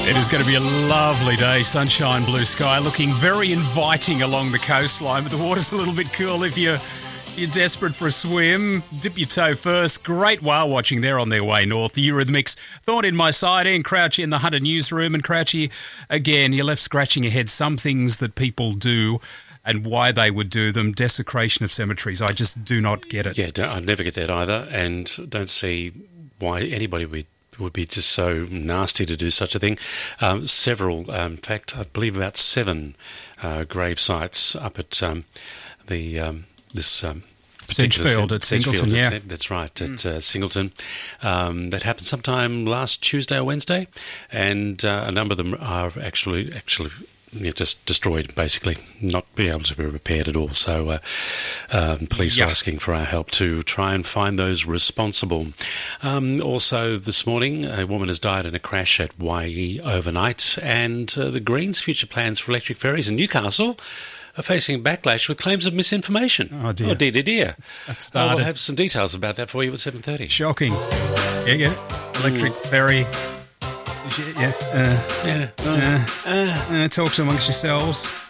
It is going to be a lovely day, sunshine, blue sky, looking very inviting along the coastline, but the water's a little bit cool if you're desperate for a swim. Dip your toe first. Great whale watching there on their way north. The Eurythmics, Thorn in my side, Ian Crouchy in the Hunter newsroom. And Crouchy, again, you're left scratching your head. Some things that people do and why they would do them. Desecration of cemeteries. I just do not get it. Yeah, I never get that either, and don't see why anybody would be just so nasty to do such a thing. Several, in fact, I believe about 7 grave sites up at this Sedgefield at Singleton, yeah. That's right, at Singleton. That happened sometime last Tuesday or Wednesday, and a number of them are actually just destroyed, basically, not being able to be repaired at all. So police are asking for our help to try and find those responsible. Also this morning, a woman has died in a crash at Waihee overnight, and the Greens' future plans for electric ferries in Newcastle are facing backlash with claims of misinformation. Oh, dear. Oh, dear. That started. We'll have some details about that for you at 7:30. Shocking. Yeah. Electric ferry. Talk to amongst yourselves.